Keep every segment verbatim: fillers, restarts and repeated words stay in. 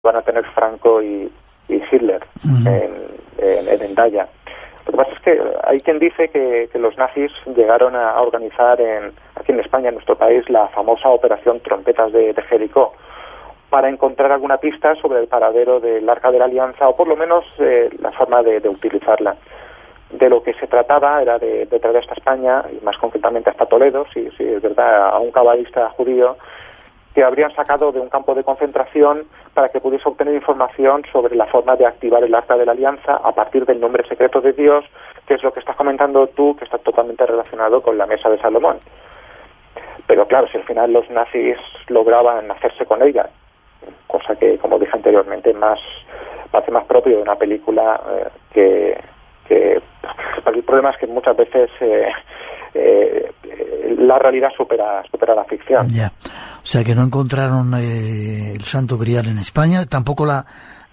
van a tener Franco y, y Hitler uh-huh. en, en, en Endaya. Lo que pasa es que hay quien dice que, que los nazis llegaron a organizar en, aquí en España, en nuestro país, la famosa operación Trompetas de, de Jericó, para encontrar alguna pista sobre el paradero del Arca de la Alianza, o por lo menos eh, la forma de, de utilizarla. De lo que se trataba era de, de traer hasta España, y más concretamente hasta Toledo, si, si es verdad, a un cabalista judío que habrían sacado de un campo de concentración para que pudiese obtener información sobre la forma de activar el Arca de la Alianza a partir del nombre secreto de Dios, que es lo que estás comentando tú, que está totalmente relacionado con la Mesa de Salomón. Pero claro, si al final los nazis lograban hacerse con ella, cosa que, como dije anteriormente, más parece más propio de una película eh, que, que... El problema es que muchas veces... Eh, Eh, la realidad supera supera la ficción. Ya, o sea que no encontraron eh, el Santo Grial en España, tampoco la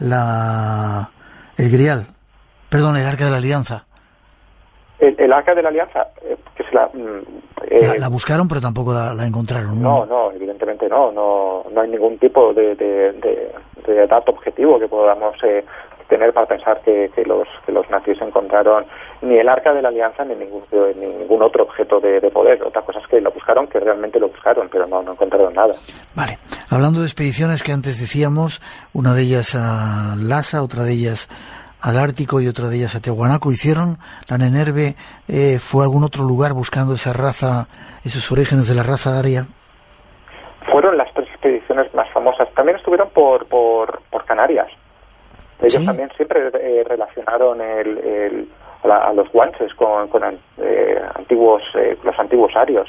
la el Grial, perdón, el Arca de la Alianza. El, el Arca de la Alianza, eh, que es la, eh, la la buscaron, pero tampoco la, la encontraron. No, no, evidentemente no, no, no hay ningún tipo de de, de, de dato objetivo que podamos eh, tener para pensar que, que los que los nazis encontraron ni el Arca de la Alianza ni ningún ni ningún otro objeto de, de poder. Otra cosa es que lo buscaron, que realmente lo buscaron, pero no, no encontraron nada. Vale. Hablando de expediciones que antes decíamos, una de ellas a Lhasa, otra de ellas al Ártico y otra de ellas a Tiahuanaco, ¿hicieron la Nenerve eh, fue a algún otro lugar buscando esa raza, esos orígenes de la raza aria? Fueron las tres expediciones más famosas. También estuvieron por por, por Canarias. Ellos ¿Sí? también siempre eh, relacionaron el, el, a, la, a los guanches con, con eh, antiguos eh, los antiguos arios.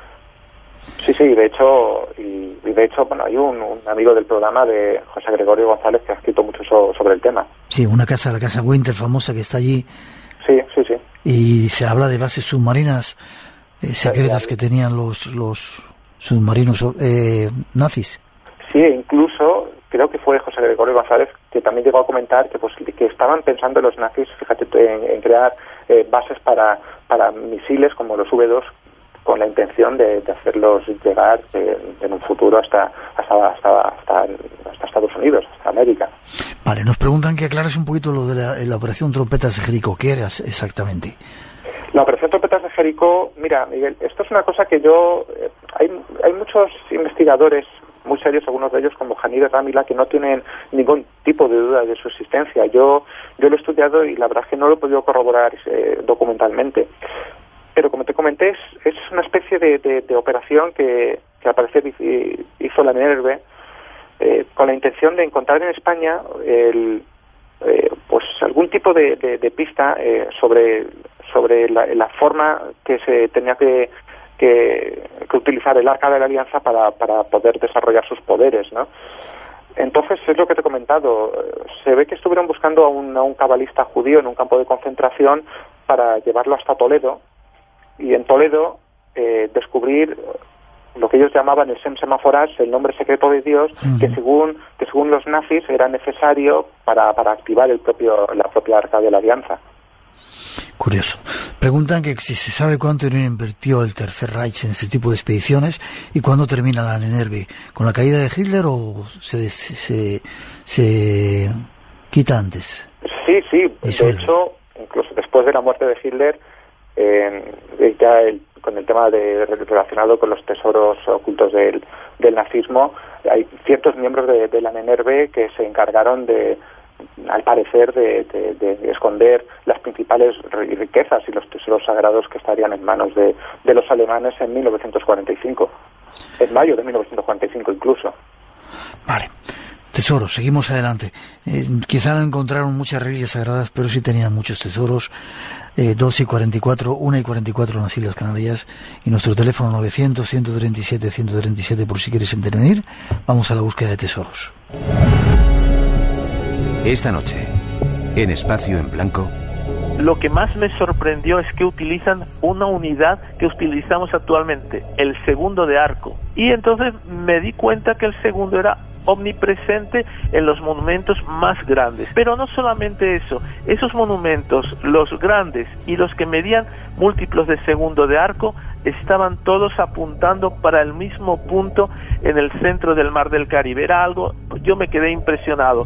Sí, sí, de hecho, y, y de hecho, bueno, hay un, un amigo del programa de José Gregorio González que ha escrito mucho so, sobre el tema. Sí, una casa, la casa Winter famosa que está allí. Sí, sí, sí. Y se habla de bases submarinas eh, secretas sí, que tenían los los submarinos eh, nazis. Sí, incluso creo que fue José Gregorio González que también llegó a comentar que pues que estaban pensando los nazis, fíjate, en, en crear eh, bases para para misiles como los V dos con la intención de, de hacerlos llegar eh, en un futuro hasta hasta, hasta hasta hasta Estados Unidos, hasta América. Vale, nos preguntan que aclares un poquito lo de la, la operación Trompetas de Jericó. ¿Qué era exactamente? La operación Trompetas de Jericó, mira, Miguel, esto es una cosa que yo eh, hay hay muchos investigadores muy serios, algunos de ellos como Janire Rámila, que no tienen ningún tipo de duda de su existencia. Yo yo lo he estudiado y la verdad es que no lo he podido corroborar eh, documentalmente. Pero como te comenté, es, es una especie de, de, de operación que, que al parecer hizo la Nenerve eh, con la intención de encontrar en España el, eh, pues algún tipo de, de, de pista eh, sobre sobre la, la forma que se tenía que Que, que utilizar el Arca de la Alianza para, para poder desarrollar sus poderes, ¿no? Entonces, es lo que te he comentado, se ve que estuvieron buscando a un, a un cabalista judío en un campo de concentración para llevarlo hasta Toledo, y en Toledo eh, descubrir lo que ellos llamaban el Sem Semaforas, el nombre secreto de Dios, uh-huh. que según que según los nazis era necesario para, para activar el propio la propia Arca de la Alianza. Curioso. Preguntan que si se sabe cuánto dinero invirtió el Tercer Reich en ese tipo de expediciones y cuándo termina la Nenerve. ¿Con la caída de Hitler o se, se, se quita antes? Sí, sí. Disuelve. De hecho, incluso después de la muerte de Hitler, eh, ya el, con el tema de, relacionado con los tesoros ocultos del, del nazismo, hay ciertos miembros de, de la Nenerve que se encargaron de al parecer de, de, de esconder las principales riquezas y los tesoros sagrados que estarían en manos de, de los alemanes en mil novecientos cuarenta y cinco, en mayo de mil novecientos cuarenta y cinco incluso. Vale, tesoros, seguimos adelante. Eh, quizá no encontraron muchas reliquias sagradas, pero sí tenían muchos tesoros. Eh, dos y cuarenta y cuatro, una y cuarenta y cuatro en las Islas Canarias, y nuestro teléfono novecientos, ciento treinta y siete, ciento treinta y siete por si quieres intervenir. Vamos a la búsqueda de tesoros. Esta noche, en Espacio en Blanco. Lo que más me sorprendió es que utilizan una unidad que utilizamos actualmente, el segundo de arco. Y entonces me di cuenta que el segundo era omnipresente en los monumentos más grandes. Pero no solamente eso, esos monumentos, los grandes y los que medían múltiplos de segundo de arco, estaban todos apuntando para el mismo punto en el centro del Mar del Caribe. Era algo, yo me quedé impresionado.